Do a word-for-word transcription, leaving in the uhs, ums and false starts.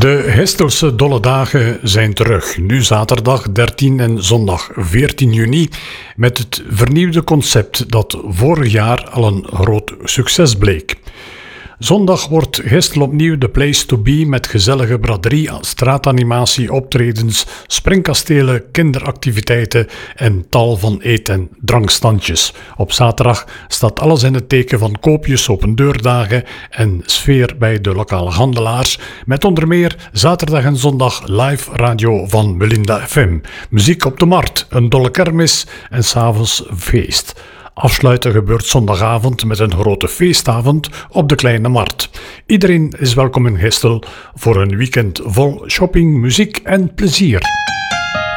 De Hestelse Dolle Dagen zijn terug, nu zaterdag dertien en zondag veertien juni, met het vernieuwde concept dat vorig jaar al een groot succes bleek. Zondag wordt Gestel opnieuw de place to be met gezellige braderie, straatanimatie, optredens, springkastelen, kinderactiviteiten en tal van eet- en drankstandjes. Op zaterdag staat alles in het teken van koopjes, opendeurdagen en sfeer bij de lokale handelaars, met onder meer zaterdag en zondag live radio van Belinda F M, muziek op de markt, een dolle kermis en 's avonds feest. Afsluiten gebeurt zondagavond met een grote feestavond op de Kleine Markt. Iedereen is welkom in Gestel voor een weekend vol shopping, muziek en plezier.